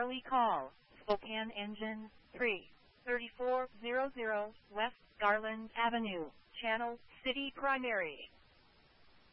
Charlie call, Spokane Engine 3, 3400 West Garland Avenue, Channel City Primary.